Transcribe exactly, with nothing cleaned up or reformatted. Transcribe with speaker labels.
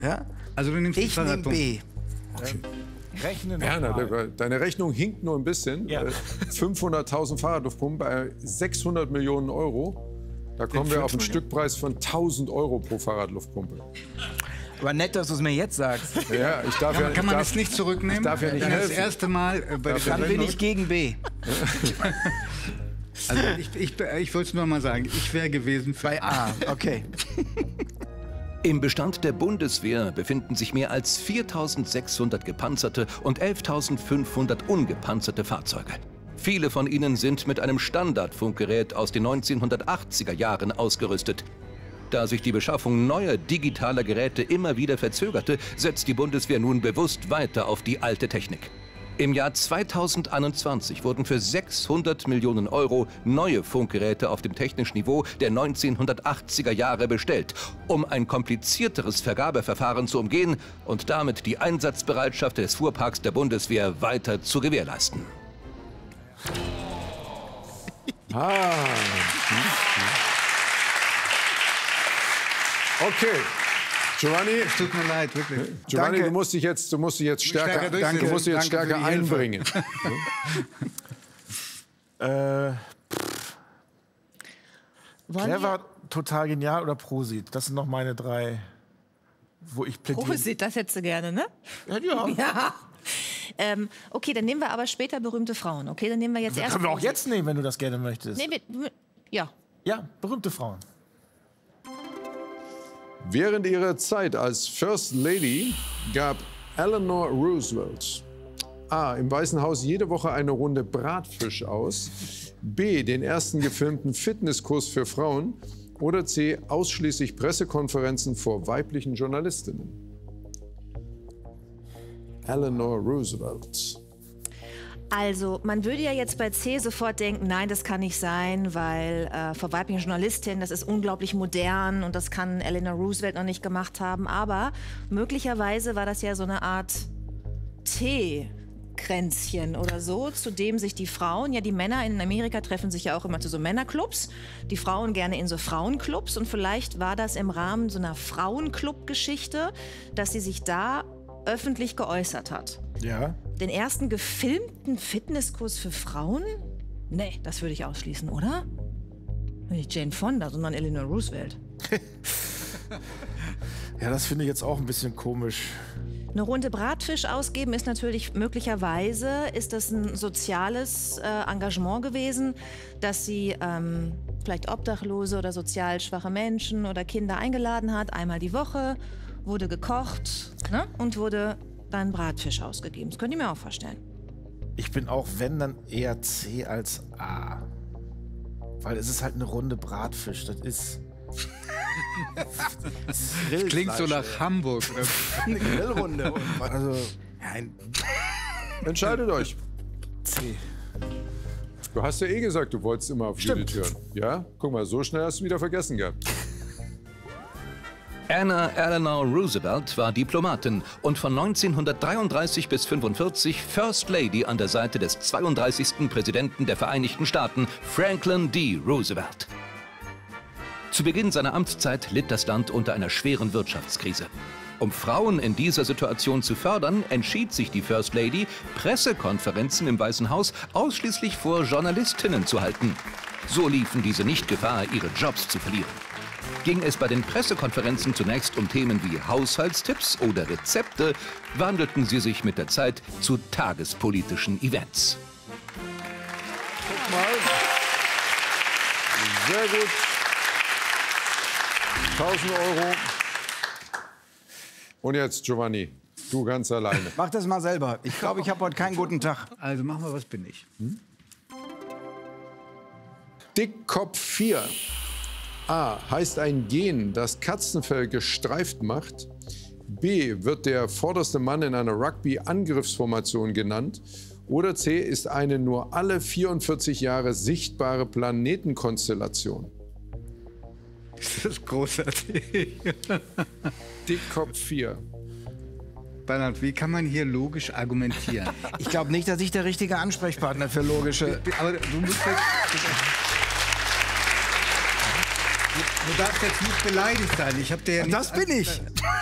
Speaker 1: Ja?
Speaker 2: Also du nimmst
Speaker 1: Ich nehme B.
Speaker 3: Okay. Rechnen
Speaker 4: Werner, de deine Rechnung hinkt nur ein bisschen.
Speaker 3: Ja.
Speaker 4: fünfhunderttausend Fahrradluftpumpen bei sechshundert Millionen Euro. Da kommen wir auf einen Stückpreis von tausend Euro pro Fahrradluftpumpe.
Speaker 1: Aber nett, dass du es mir jetzt sagst.
Speaker 4: Ja, ich darf
Speaker 2: Kann,
Speaker 4: ja,
Speaker 2: man- kann man
Speaker 4: ich darf,
Speaker 2: das nicht zurücknehmen?
Speaker 4: ich darf ja nicht
Speaker 2: das
Speaker 4: helfen.
Speaker 2: erste Mal äh, bei der
Speaker 1: Dann bin ich gegen B.
Speaker 2: Also ich, ich, ich wollte es nur mal sagen, ich wäre gewesen für
Speaker 1: Bei A, okay.
Speaker 5: Im Bestand der Bundeswehr befinden sich mehr als viertausendsechshundert gepanzerte und elftausendfünfhundert ungepanzerte Fahrzeuge. Viele von ihnen sind mit einem Standardfunkgerät aus den neunzehnhundertachtziger Jahren ausgerüstet. Da sich die Beschaffung neuer digitaler Geräte immer wieder verzögerte, setzt die Bundeswehr nun bewusst weiter auf die alte Technik. Im Jahr zweitausendeinundzwanzig wurden für sechshundert Millionen Euro neue Funkgeräte auf dem technischen Niveau der neunzehnhundertachtziger Jahre bestellt, um ein komplizierteres Vergabeverfahren zu umgehen und damit die Einsatzbereitschaft des Fuhrparks der Bundeswehr weiter zu gewährleisten.
Speaker 4: Ah. Okay. Giovanni,
Speaker 2: Tut mir leid, wirklich.
Speaker 4: Giovanni
Speaker 1: Danke.
Speaker 4: du musst dich jetzt, du musst dich jetzt stärker,
Speaker 2: stärker durchsetzen.
Speaker 4: du musst dich jetzt
Speaker 2: Danke für
Speaker 4: stärker
Speaker 2: die Hilfe.
Speaker 4: einbringen.
Speaker 3: Äh, Clever, total genial oder Prosit? Das sind noch meine drei, wo ich plädiere.
Speaker 6: Prosit, das hättest du gerne, ne?
Speaker 3: Ja, ja.
Speaker 6: Ja. Ähm, okay, dann nehmen wir aber später berühmte Frauen. Okay, dann nehmen wir jetzt erst.
Speaker 3: Können wir auch
Speaker 6: Prosit.
Speaker 3: jetzt nehmen, wenn du das gerne möchtest.
Speaker 6: Nee, wir, ja.
Speaker 3: Ja, berühmte Frauen.
Speaker 4: Während ihrer Zeit als First Lady gab Eleanor Roosevelt A. im Weißen Haus jede Woche eine Runde Bratfisch aus, B. den ersten gefilmten Fitnesskurs für Frauen oder C. ausschließlich Pressekonferenzen vor weiblichen Journalistinnen. Eleanor Roosevelt.
Speaker 6: Also, man würde ja jetzt bei C sofort denken, nein, das kann nicht sein, weil äh, vor weiblichen Journalistinnen, das ist unglaublich modern und das kann Eleanor Roosevelt noch nicht gemacht haben. Aber möglicherweise war das ja so eine Art Teekränzchen oder so, zu dem sich die Frauen, ja die Männer in Amerika treffen sich ja auch immer zu so Männerclubs, die Frauen gerne in so Frauenclubs und vielleicht war das im Rahmen so einer Frauenclub-Geschichte, dass sie sich da öffentlich geäußert hat.
Speaker 3: Ja.
Speaker 6: Den ersten gefilmten Fitnesskurs für Frauen? Nee, das würde ich ausschließen, oder? Nicht Jane Fonda, sondern Eleanor Roosevelt.
Speaker 3: Ja, das finde ich jetzt auch ein bisschen komisch.
Speaker 6: Eine Runde Bratfisch ausgeben ist natürlich möglicherweise, ist das ein soziales äh, Engagement gewesen, dass sie ähm, vielleicht Obdachlose oder sozial schwache Menschen oder Kinder eingeladen hat, einmal die Woche, wurde gekocht, ne? Und wurde dann Bratfisch ausgegeben. Das könnt ihr mir auch vorstellen.
Speaker 3: Ich bin auch, wenn, dann eher C als A. Weil es ist halt eine Runde Bratfisch. Das ist...
Speaker 2: Das klingt so nach Hamburg.
Speaker 1: Eine Grillrunde.
Speaker 3: Also,
Speaker 1: Nein.
Speaker 4: Entscheidet euch.
Speaker 3: C.
Speaker 4: Du hast ja eh gesagt, du wolltest immer auf Judith hören. Ja? Guck mal, so schnell hast du wieder vergessen gehabt.
Speaker 5: Anna Eleanor Roosevelt war Diplomatin und von neunzehnhundertdreiunddreißig bis fünfundvierzig First Lady an der Seite des zweiunddreißigsten Präsidenten der Vereinigten Staaten, Franklin D. Roosevelt. Zu Beginn seiner Amtszeit litt das Land unter einer schweren Wirtschaftskrise. Um Frauen in dieser Situation zu fördern, entschied sich die First Lady, Pressekonferenzen im Weißen Haus ausschließlich vor Journalistinnen zu halten. So liefen diese nicht Gefahr, ihre Jobs zu verlieren. Ging es bei den Pressekonferenzen zunächst um Themen wie Haushaltstipps oder Rezepte, wandelten sie sich mit der Zeit zu tagespolitischen Events.
Speaker 4: Guck mal. Sehr gut. tausend Euro. Und jetzt, Giovanni, du ganz alleine.
Speaker 1: Mach das mal selber. Ich glaube, ich habe heute keinen guten Tag.
Speaker 2: Also machen wir, was bin ich? Hm?
Speaker 4: Dickkopf vier. A. Heißt ein Gen, das Katzenfell gestreift macht. B. Wird der vorderste Mann in einer Rugby-Angriffsformation genannt. Oder C. Ist eine nur alle vierundvierzig Jahre sichtbare Planetenkonstellation.
Speaker 2: Das ist großartig.
Speaker 4: Dickkopf vier.
Speaker 2: Bernhard, wie kann man hier logisch argumentieren?
Speaker 1: Ich glaube nicht, dass ich der richtige Ansprechpartner für logische...
Speaker 2: Aber du musst jetzt... Du darfst jetzt nicht beleidigt sein. Ich habe dir ja nicht
Speaker 1: Das bin ich.